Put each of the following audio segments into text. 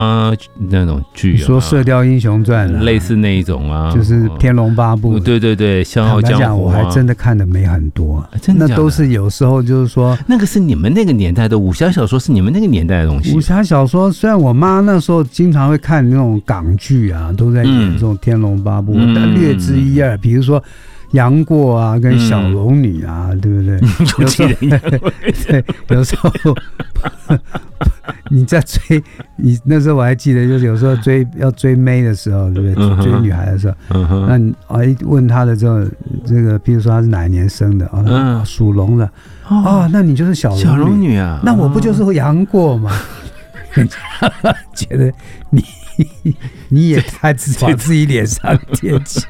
那种剧， 你说《射雕英雄传》 类似那一种啊， 就是《天龙八部》。 对对对，《笑傲江湖》 我还真的看的没很多， 真的假的？ 那都是有时候就是说， 那个是你们那个年代的武侠小说，是你们那个年代的东西。 武侠小说虽然我妈那时候经常会看那种港剧啊，都在演这种《天龙八部》，但略知一二，比如说。杨过啊，跟小龙女啊，对不对？ 有时候对，有时候你在追，你那时候我还记得，就是有时候要追妹的时候，对不对？追女孩的时候，那你问她的这个，比如说她是哪一年生的啊？属龙的那你就是小龙女啊？ 那我不就是杨过吗？觉得你也太往自己脸上贴金。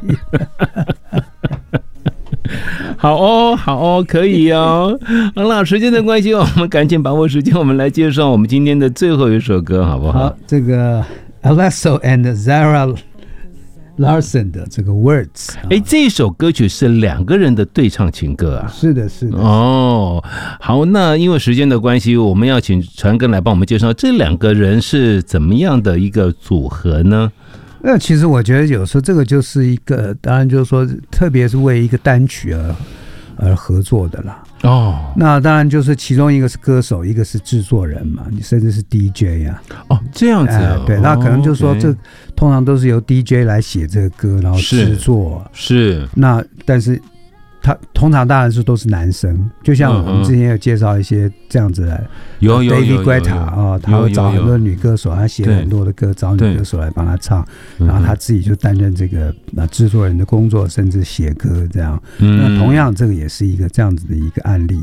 好哦，可以哦。好了，时间的关系，我们赶紧把握时间，我们来介绍我们今天的最后一首歌，好不好？ 好，这个 Alesso and Zara Larsson 的这个 Words， 这首歌曲是两个人的对唱情歌啊。 是的。 好，那因为时间的关系，我们要请传哥来帮我们介绍这两个人是怎么样的一个组合呢？ 那其实我觉得有时候这个就是一个，当然就是说，特别是为一个单曲而合作的啦。那当然就是其中一个是歌手，一个是制作人嘛，你甚至是 DJ 啊。 这样子对，那可能就是说这通常都是由 DJ 来写这个歌，然后制作。 是。 那但是他通常当然是都是男生，就像我们之前有介绍一些这样子的。 有 David Guetta 他会找很多女歌手，他写了很多的歌，找女歌手来帮他唱，然后他自己就担任这个制作人的工作，甚至写歌这样。那同样这个也是一个这样子的一个案例。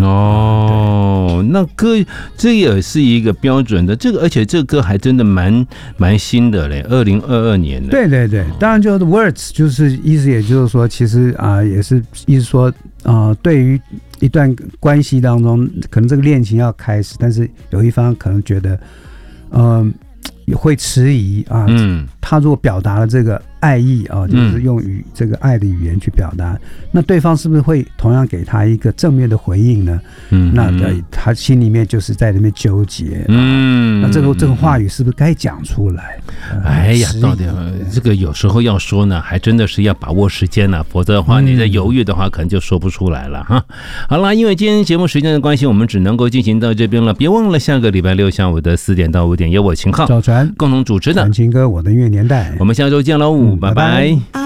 那歌这也是一个标准的这个，而且这个歌还真的蛮新的嘞，2022年的。 对，当然就是 Words 就是意思，也就是说，其实也是意思说对于一段关系当中，可能这个恋情要开始，但是有一方可能觉得，也会迟疑啊。他如果表达了这个爱意啊，就是用这个爱的语言去表达，那对方是不是会同样给他一个正面的回应呢？那他心里面就是在那边纠结。那这个话语是不是该讲出来？ 到底这个有时候要说呢，还真的是要把握时间呢，否则的话，你在犹豫的话，可能就说不出来了哈。好了，因为今天节目时间的关系，我们只能够进行到这边了。别忘了下个礼拜六下午的4点到5点，由我秦昊、 赵传共同主持的传情歌我的音乐年代。 我们下周见喽，拜拜。